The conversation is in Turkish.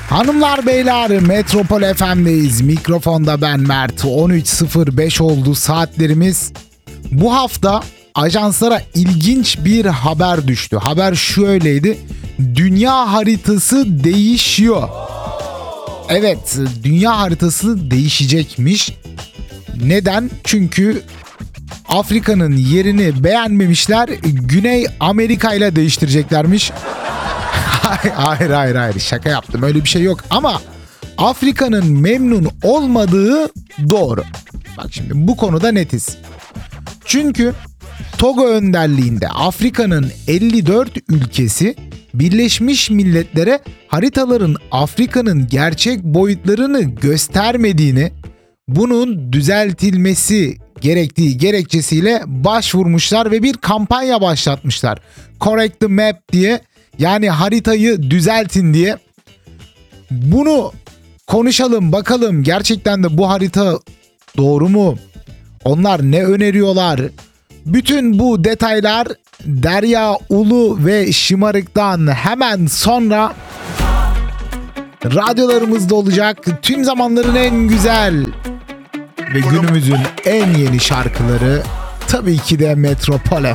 Hanımlar beyler, Metropol FM'deyiz. Mikrofonda ben Mert. 13.05 oldu saatlerimiz. Bu hafta ajanslara ilginç bir haber düştü. Haber şöyleydi: dünya haritası değişiyor. Evet, dünya haritası değişecekmiş. Neden? Çünkü Afrika'nın yerini beğenmemişler, Güney Amerika ile değiştireceklermiş. Hayır, şaka yaptım, öyle bir şey yok. Ama Afrika'nın memnun olmadığı doğru. Bak şimdi bu konuda netiz. Çünkü Togo önderliğinde Afrika'nın 54 ülkesi Birleşmiş Milletler'e haritaların Afrika'nın gerçek boyutlarını göstermediğini, bunun düzeltilmesi gerektiği gerekçesiyle başvurmuşlar ve bir kampanya başlatmışlar. Correct the Map diye, yani haritayı düzeltin diye. Bunu konuşalım bakalım, gerçekten de bu harita doğru mu? Onlar ne öneriyorlar? Bütün bu detaylar Derya Ulu ve Şımarık'tan hemen sonra radyolarımızda olacak. Tüm zamanların en güzel ve günümüzün en yeni şarkıları tabii ki de Metropol